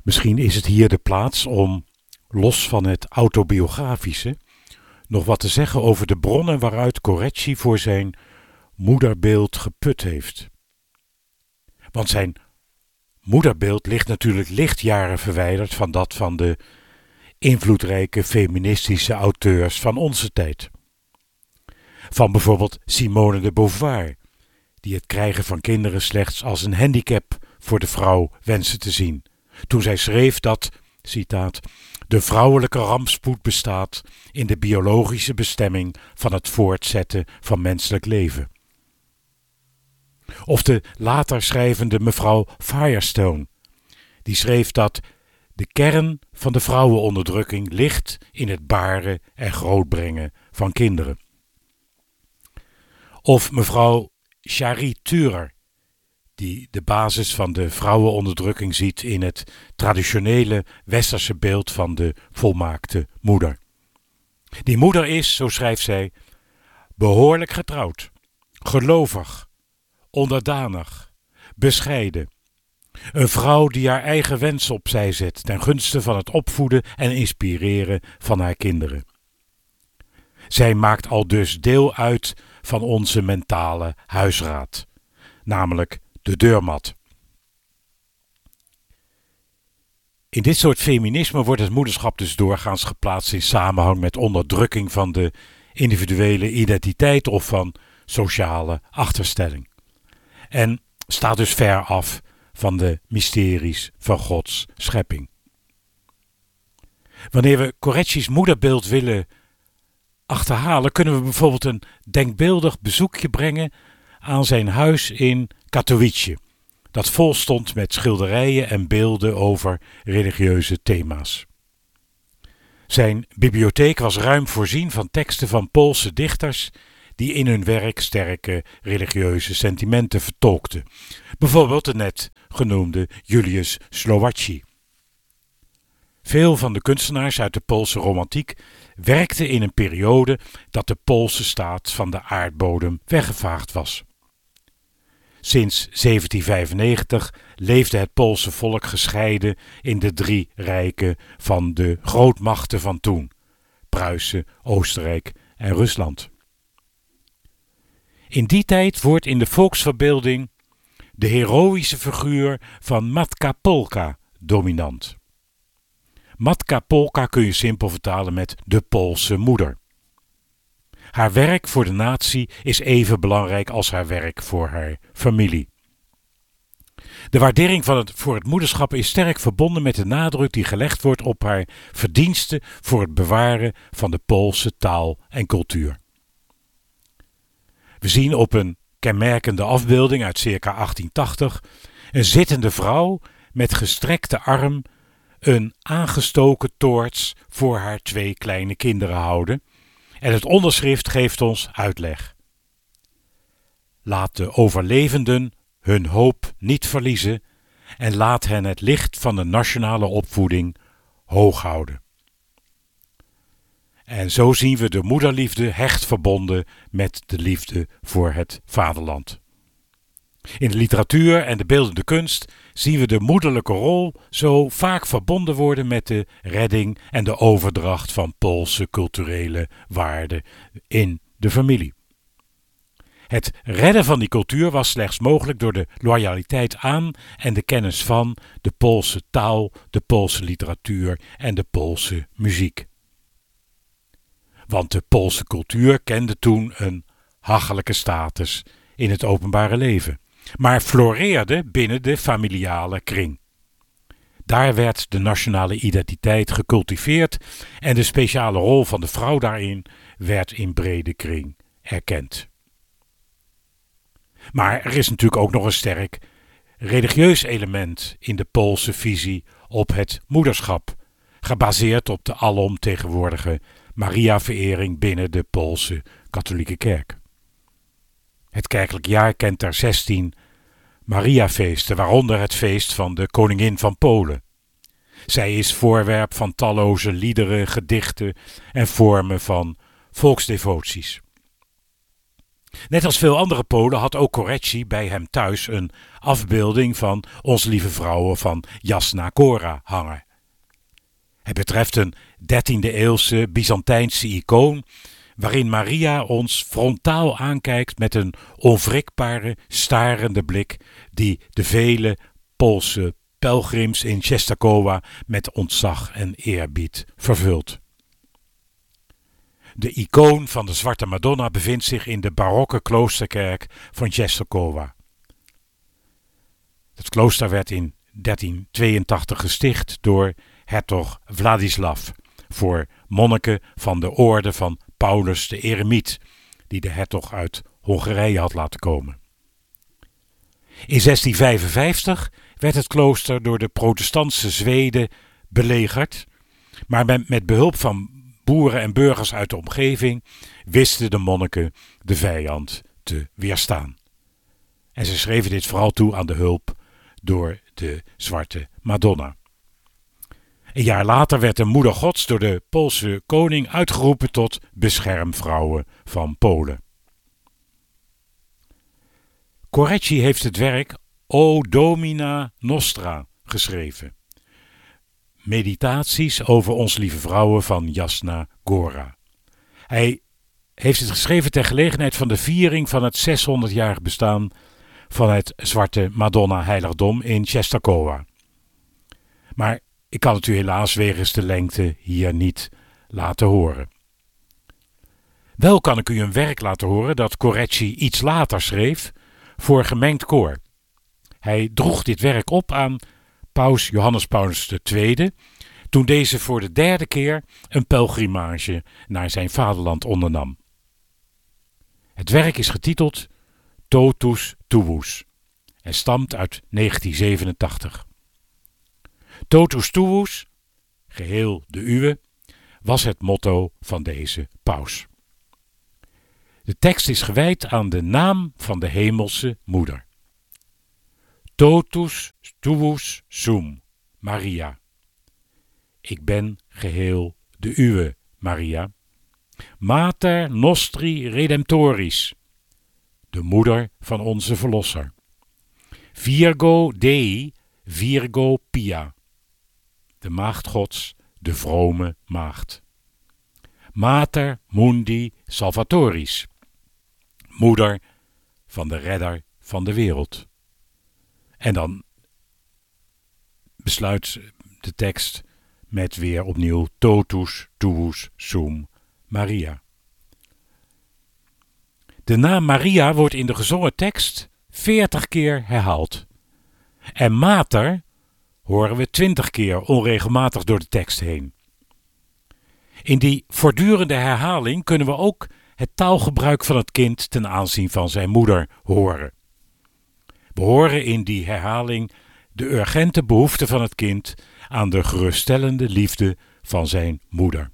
Misschien is het hier de plaats om, los van het autobiografische, nog wat te zeggen over de bronnen waaruit Correcci voor zijn moederbeeld geput heeft. Want zijn moederbeeld ligt natuurlijk lichtjaren verwijderd van dat van de invloedrijke feministische auteurs van onze tijd. Van bijvoorbeeld Simone de Beauvoir, die het krijgen van kinderen slechts als een handicap voor de vrouw wenste te zien, toen zij schreef dat, citaat, de vrouwelijke rampspoed bestaat in de biologische bestemming van het voortzetten van menselijk leven. Of de later schrijvende mevrouw Firestone, die schreef dat de kern van de vrouwenonderdrukking ligt in het baren en grootbrengen van kinderen. Of mevrouw Shari Thurer, die de basis van de vrouwenonderdrukking ziet in het traditionele westerse beeld van de volmaakte moeder. Die moeder is, zo schrijft zij, behoorlijk getrouwd, gelovig, onderdanig, bescheiden. Een vrouw die haar eigen wensen opzij zet ten gunste van het opvoeden en inspireren van haar kinderen. Zij maakt al dus deel uit van onze mentale huisraad, namelijk de deurmat. In dit soort feminisme wordt het moederschap dus doorgaans geplaatst in samenhang met onderdrukking van de individuele identiteit of van sociale achterstelling. En staat dus ver af van de mysteries van Gods schepping. Wanneer we Correcci's moederbeeld willen achterhalen, kunnen we bijvoorbeeld een denkbeeldig bezoekje brengen aan zijn huis in Katowice, dat vol stond met schilderijen en beelden over religieuze thema's. Zijn bibliotheek was ruim voorzien van teksten van Poolse dichters die in hun werk sterke religieuze sentimenten vertolkten. Bijvoorbeeld de net genoemde Julius Slowacki. Veel van de kunstenaars uit de Poolse romantiek werkten in een periode dat de Poolse staat van de aardbodem weggevaagd was. Sinds 1795 leefde het Poolse volk gescheiden in de drie rijken van de grootmachten van toen: Pruisen, Oostenrijk en Rusland. In die tijd wordt in de volksverbeelding de heroïsche figuur van Matka Polka dominant. Matka Polka kun je simpel vertalen met de Poolse moeder. Haar werk voor de natie is even belangrijk als haar werk voor haar familie. De waardering voor het moederschap is sterk verbonden met de nadruk die gelegd wordt op haar verdiensten voor het bewaren van de Poolse taal en cultuur. We zien op een kenmerkende afbeelding uit circa 1880 een zittende vrouw met gestrekte arm een aangestoken toorts voor haar twee kleine kinderen houden en het onderschrift geeft ons uitleg. Laat de overlevenden hun hoop niet verliezen en laat hen het licht van de nationale opvoeding hoog houden. En zo zien we de moederliefde hecht verbonden met de liefde voor het vaderland. In de literatuur en de beeldende kunst zien we de moederlijke rol zo vaak verbonden worden met de redding en de overdracht van Poolse culturele waarden in de familie. Het redden van die cultuur was slechts mogelijk door de loyaliteit aan en de kennis van de Poolse taal, de Poolse literatuur en de Poolse muziek. Want de Poolse cultuur kende toen een hachelijke status in het openbare leven, maar floreerde binnen de familiale kring. Daar werd de nationale identiteit gecultiveerd en de speciale rol van de vrouw daarin werd in brede kring erkend. Maar er is natuurlijk ook nog een sterk religieus element in de Poolse visie op het moederschap, gebaseerd op de alomtegenwoordige Maria-verering binnen de Poolse katholieke kerk. Het kerkelijk jaar kent er 16 Mariafeesten, waaronder het feest van de Koningin van Polen. Zij is voorwerp van talloze liederen, gedichten en vormen van volksdevoties. Net als veel andere Polen had ook Korecki bij hem thuis een afbeelding van Onze Lieve Vrouwe van Jasna Gora hangen. Het betreft een 13e-eeuwse Byzantijnse icoon waarin Maria ons frontaal aankijkt met een onwrikbare, starende blik die de vele Poolse pelgrims in Częstochowa met ontzag en eerbied vervult. De icoon van de Zwarte Madonna bevindt zich in de barokke kloosterkerk van Częstochowa. Het klooster werd in 1382 gesticht door hertog Władysław voor monniken van de orde van Paulus de Eremiet, die de hertog uit Hongarije had laten komen. In 1655 werd het klooster door de protestantse Zweden belegerd, maar met behulp van boeren en burgers uit de omgeving wisten de monniken de vijand te weerstaan. En ze schreven dit vooral toe aan de hulp door de Zwarte Madonna. Een jaar later werd de Moeder Gods door de Poolse koning uitgeroepen tot beschermvrouwe van Polen. Korecki heeft het werk O Domina Nostra geschreven. Meditaties over Onze Lieve Vrouwe van Jasna Gora. Hij heeft het geschreven ter gelegenheid van de viering van het 600-jarig bestaan van het Zwarte Madonna heiligdom in Częstochowa. Maar ik kan het u helaas wegens de lengte hier niet laten horen. Wel kan ik u een werk laten horen dat Korecki iets later schreef voor gemengd koor. Hij droeg dit werk op aan paus Johannes Paulus II, toen deze voor de 3e keer een pelgrimage naar zijn vaderland ondernam. Het werk is getiteld Totus Tuus en stamt uit 1987. Totus Tuus, geheel de uwe, was het motto van deze paus. De tekst is gewijd aan de naam van de hemelse moeder. Totus tuus sum, Maria. Ik ben geheel de uwe, Maria. Mater nostri redemptoris, de moeder van onze verlosser. Virgo Dei, Virgo Pia, de maagd Gods, de vrome maagd. Mater Mundi Salvatoris, moeder van de redder van de wereld. En dan besluit de tekst met weer opnieuw Totus tuus sum Maria. De naam Maria wordt in de gezongen tekst 40 keer herhaald. En mater horen we 20 keer onregelmatig door de tekst heen. In die voortdurende herhaling kunnen we ook het taalgebruik van het kind ten aanzien van zijn moeder horen. We horen in die herhaling de urgente behoefte van het kind aan de geruststellende liefde van zijn moeder.